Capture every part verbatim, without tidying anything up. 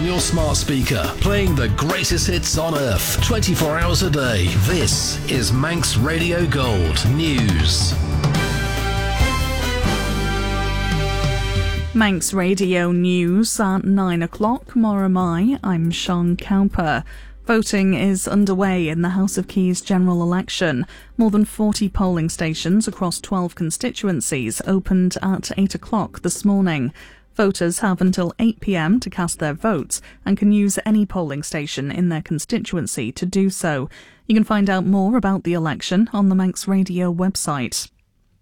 your smart speaker, playing the greatest hits on earth, twenty-four hours a day. This is Manx Radio Gold News. Manx Radio News at nine o'clock. Mora Mai, I'm Sean Cowper. Voting is underway in the House of Keys general election. More than forty polling stations across twelve constituencies opened at eight o'clock this morning. Voters have until eight p m to cast their votes and can use any polling station in their constituency to do so. You can find out more about the election on the Manx Radio website.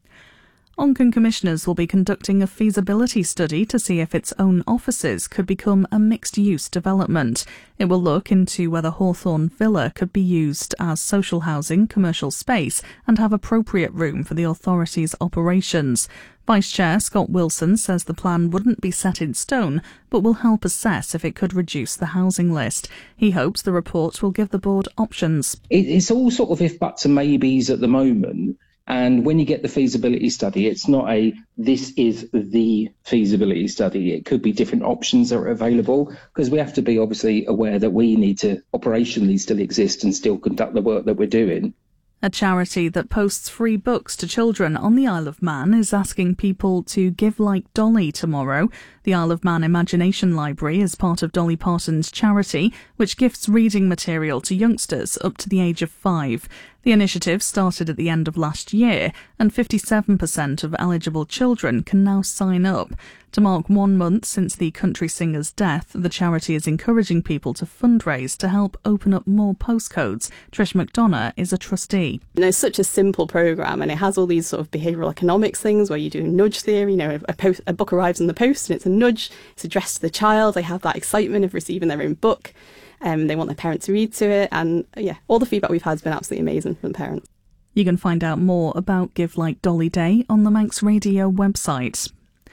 Onken Commissioners will be conducting a feasibility study to see if its own offices could become a mixed-use development. It will look into whether Hawthorne Villa could be used as social housing, commercial space and have appropriate room for the authority's operations. Vice Chair Scott Wilson says the plan wouldn't be set in stone, but will help assess if it could reduce the housing list. He hopes the report will give the board options. It's all sort of if buts and maybes at the moment. And when you get the feasibility study, it's not a, this is the feasibility study. It could be different options that are available, because we have to be obviously aware that we need to operationally still exist and still conduct the work that we're doing. A charity that posts free books to children on the Isle of Man is asking people to give like Dolly tomorrow. The Isle of Man Imagination Library is part of Dolly Parton's charity, which gifts reading material to youngsters up to the age of five. The initiative started at the end of last year, and fifty-seven percent of eligible children can now sign up. To mark one month since the country singer's death, the charity is encouraging people to fundraise to help open up more postcodes. Trish McDonough is a trustee. You know, it's such a simple programme, and it has all these sort of behavioural economics things where you do nudge theory. You know, a, post, a book arrives in the post and it's a nudge. It's addressed to the child. They have that excitement of receiving their own book. Um, they want their parents to read to it, and yeah, all the feedback we've had has been absolutely amazing from parents. You can find out more about Give Like Dolly Day on the Manx Radio website.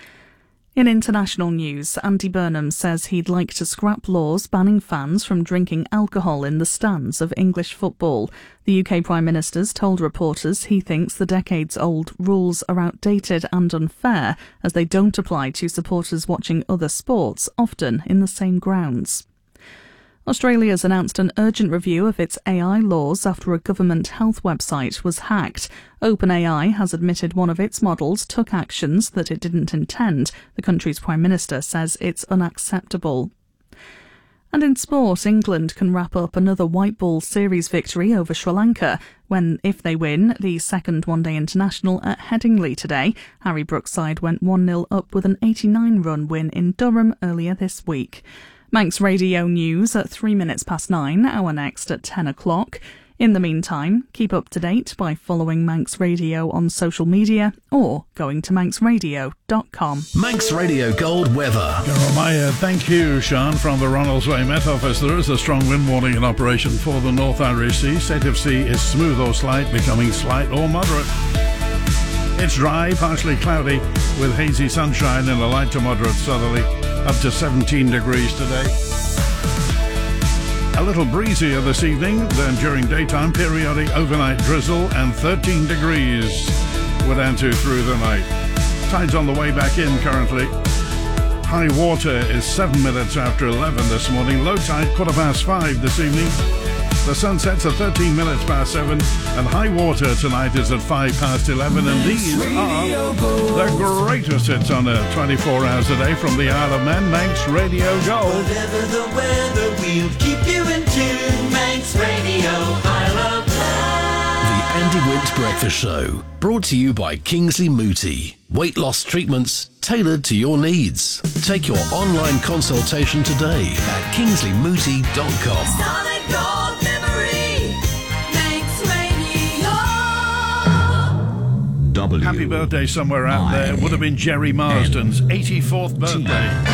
In international news, Andy Burnham says he'd like to scrap laws banning fans from drinking alcohol in the stands of English football. The U K Prime Minister's told reporters he thinks the decades-old rules are outdated and unfair, as they don't apply to supporters watching other sports, often in the same grounds. Australia's announced an urgent review of its A I laws after a government health website was hacked. OpenAI has admitted one of its models took actions that it didn't intend. The country's Prime Minister says it's unacceptable. And in sport, England can wrap up another white ball series victory over Sri Lanka when, if they win, the second one-day international at Headingley today. Harry Brooks' side went one nil up with an eighty-nine run win in Durham earlier this week. Manx Radio News at three minutes past nine, our next at ten o'clock. In the meantime, keep up to date by following Manx Radio on social media or going to manx radio dot com. Manx Radio Gold weather. Jeremiah, thank you, Sean. From the Ronaldsway Met Office, there is a strong wind warning in operation for the North Irish Sea. State of sea is smooth or slight, becoming slight or moderate. It's dry, partially cloudy, with hazy sunshine and a light to moderate southerly, up to seventeen degrees today. A little breezier this evening, then during daytime, periodic overnight drizzle and thirteen degrees we're down to through the night. Tide's on the way back in currently. High water is seven minutes after eleven this morning. Low tide quarter past five this evening. The sun sets at thirteen minutes past seven, and high water tonight is at five past eleven, and these are the greatest hits on earth, twenty-four hours a day from the Isle of Man. Manx Radio Gold. Whatever the weather, we'll keep you in tune. Manx Radio, Isle of Man. The Andy Wint Breakfast Show, brought to you by Kingsley Mooti. Weight loss treatments tailored to your needs. Take your online consultation today at kingsley mooti dot com. Solid gold memory, Manx Radio. Happy birthday somewhere out there. Would have been Jerry Marsden's eighty-fourth birthday.